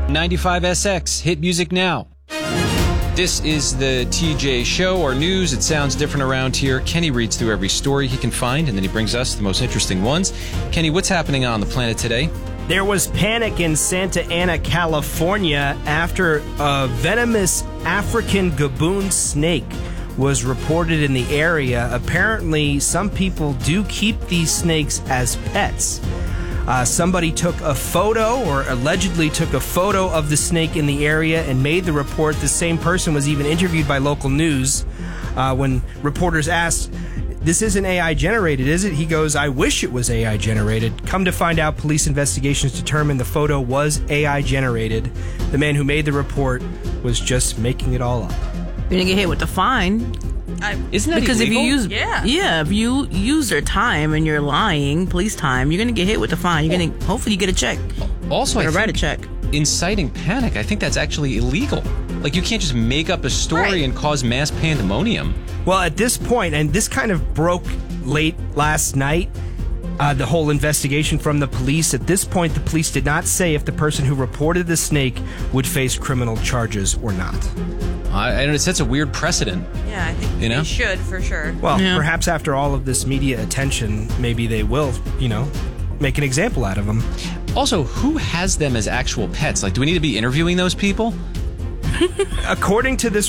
95SX, hit music now. This is the TJ Show, our news. It sounds different around here. Kenny reads through every story he can find, and then he brings us the most interesting ones. Kenny, what's happening on the planet today? There was panic in Santa Ana, California, after a venomous African gaboon snake was reported in the area. Apparently, some people do keep these snakes as pets. Somebody took a photo, or allegedly took a photo of the snake in the area and made the report. The same person was even interviewed by local news. When reporters asked, "This isn't AI generated, is it?" He goes, "I wish it was AI generated." Come to find out, police investigations determined the photo was AI generated. The man who made the report was just making it all up. You're gonna get hit with the fine. Isn't that because illegal? if you use their time and you're lying, police time, you're gonna get hit with the fine. You're gonna hopefully get a check. Also, I write a think check. Inciting panic, I think that's actually illegal. Like, you can't just make up a story and cause mass pandemonium. Well, at this point, and this kind of broke late last night, the whole investigation from the police. At this point, the police did not say if the person who reported the snake would face criminal charges or not. I know it sets a weird precedent. Yeah, I think they should, for sure. Well, perhaps after all of this media attention, maybe they will, make an example out of them. Also, who has them as actual pets? Like, do we need to be interviewing those people? According to this